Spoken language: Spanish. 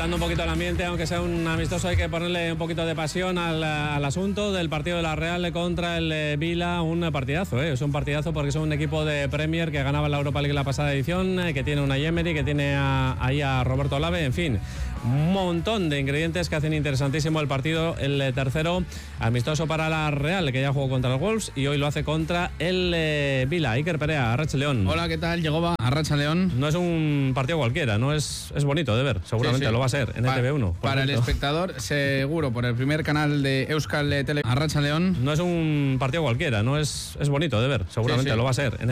calentando un poquito el ambiente, aunque sea un amistoso, hay que ponerle un poquito de pasión al asunto del partido de la Real contra el Vila. Un partidazo, es un partidazo porque son un equipo de Premier que ganaba la Europa League la pasada edición, que tiene una Emery, que tiene ahí a Roberto Olave, en fin, un montón de ingredientes que hacen interesantísimo el partido. El tercero amistoso para la Real, que ya jugó contra el Wolves y hoy lo hace contra el Vila. Iker Perea, Arratsaldeon. Hola, ¿qué tal? Llegó Arratsaldeon. No es un partido cualquiera, no es bonito de ver, seguramente sí. Lo va a ser en ETV1. Para el espectador, seguro, por el primer canal de Euskal Tele. Arratsaldeon. No es un partido cualquiera, no es bonito de ver, seguramente sí. Lo va a ser en